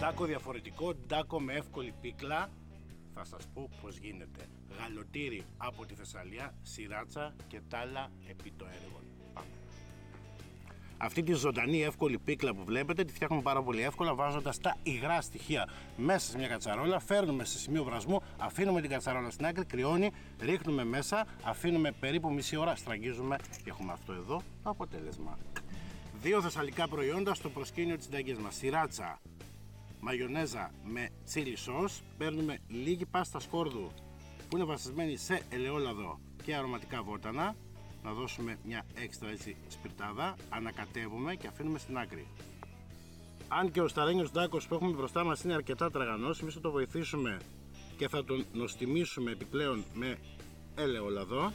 ντάκο διαφορετικό, ντάκο με εύκολη πίκλα. Θα σας πω πως γίνεται. Γαλοτήρι από τη Θεσσαλία, σιράτσα και τάλα επί το έργο. Πάμε. Αυτή τη ζωντανή εύκολη πίκλα που βλέπετε τη φτιάχνουμε πάρα πολύ εύκολα βάζοντας τα υγρά στοιχεία μέσα σε μια κατσαρόλα, φέρνουμε σε σημείο βρασμού, αφήνουμε την κατσαρόλα στην άκρη, κρυώνει, ρίχνουμε μέσα, αφήνουμε περίπου μισή ώρα, στραγγίζουμε και έχουμε αυτό εδώ το αποτέλεσμα. Δύο θεσσαλικά προϊόντα στο προσκήνιο της συνταγής μας. Σιράτσα, μαγιονέζα με τσίλι σος, παίρνουμε λίγη πάστα σκόρδου που είναι βασισμένη σε ελαιόλαδο και αρωματικά βότανα, να δώσουμε μια έξτρα έτσι σπιρτάδα, ανακατεύουμε και αφήνουμε στην άκρη. Αν και ο σταρένιος ντάκος που έχουμε μπροστά μας είναι αρκετά τραγανός, εμείς θα το βοηθήσουμε και θα τον νοστιμήσουμε επιπλέον με ελαιόλαδο.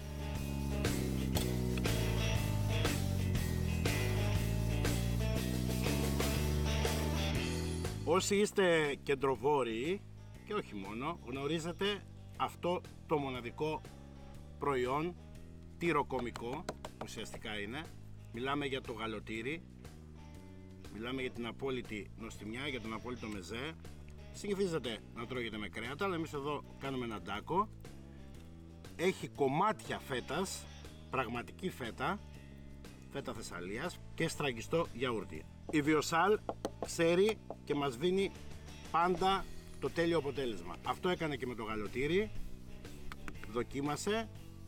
Όσοι είστε κεντροβόρειοι και όχι μόνο, γνωρίζετε αυτό το μοναδικό προϊόν, τυροκομικό ουσιαστικά είναι. Μιλάμε για το γαλοτήρι, μιλάμε για την απόλυτη νοστιμιά, για τον απόλυτο μεζέ. Συνηθίζετε να τρώγετε με κρέατα, αλλά εμείς εδώ κάνουμε ένα ντάκο. Έχει κομμάτια φέτας, πραγματική φέτα, φέτα Θεσσαλίας και στραγγιστό γιαούρτι. Η Βιοσάλ ξέρει και μας δίνει πάντα το τέλειο αποτέλεσμα. Αυτό έκανε και με το γαλοτήρι, δοκίμασε,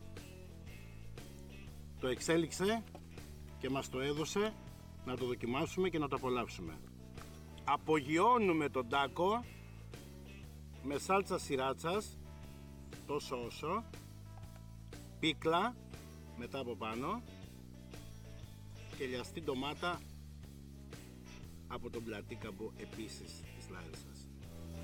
το εξέλιξε και μας το έδωσε να το δοκιμάσουμε και να το απολαύσουμε. Απογειώνουμε τον ντάκο με σάλτσα σιράτσας, τόσο όσο, πίκλα μετά από πάνω και λιαστή ντομάτα από τον πλατή καμπό επίσης της Λάρισας.